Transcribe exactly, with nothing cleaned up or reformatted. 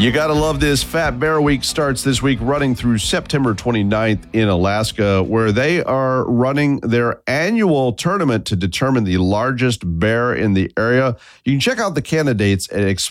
You got to love this. Fat Bear Week starts this week, running through September twenty-ninth in Alaska, where they are running their annual tournament to determine the largest bear in the area. You can check out the candidates at